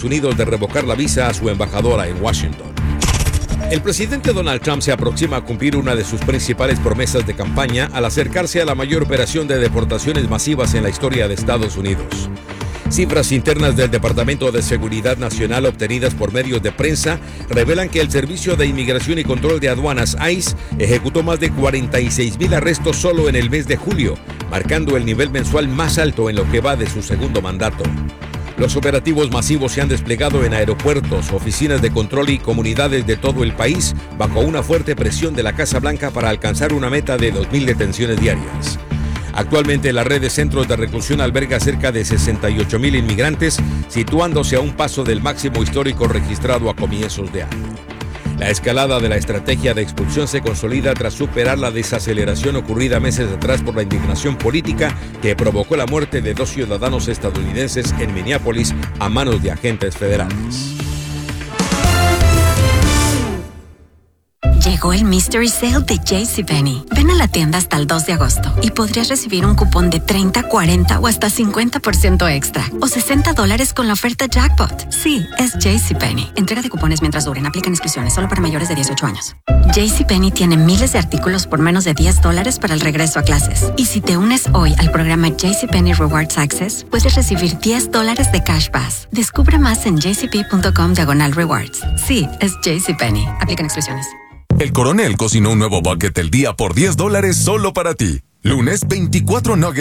Estados Unidos de revocar la visa a su embajadora en Washington. El presidente Donald Trump se aproxima a cumplir una de sus principales promesas de campaña al acercarse a la mayor operación de deportaciones masivas en la historia de Estados Unidos. Cifras internas del Departamento de Seguridad Nacional obtenidas por medios de prensa revelan que el Servicio de Inmigración y Control de Aduanas ICE ejecutó más de 46,000 arrestos solo en el mes de julio, marcando el nivel mensual más alto en lo que va de su segundo mandato. Los operativos masivos se han desplegado en aeropuertos, oficinas de control y comunidades de todo el país bajo una fuerte presión de la Casa Blanca para alcanzar una meta de 2,000 detenciones diarias. Actualmente la red de centros de reclusión alberga cerca de 68,000 inmigrantes, situándose a un paso del máximo histórico registrado a comienzos de año. La escalada de la estrategia de expulsión se consolida tras superar la desaceleración ocurrida meses atrás por la indignación política que provocó la muerte de 2 ciudadanos estadounidenses en Minneapolis a manos de agentes federales. Llegó el Mystery Sale de JCPenney. Ven a la tienda hasta el 2 de agosto y podrías recibir un cupón de 30, 40 o hasta 50% extra. O $60 con la oferta Jackpot. Sí, es JCPenney. Entrega de cupones mientras duren. Aplican inscripciones solo para mayores de 18 años. JCPenney tiene miles de artículos por menos de $10 para el regreso a clases. Y si te unes hoy al programa JCPenney Rewards Access, puedes recibir $10 de Cash Pass. Descubre más en jcp.com/rewards. Sí, es JCPenney. Aplican inscripciones. El Coronel cocinó un nuevo bucket del día por $10 solo para ti. Lunes, 24 nuggets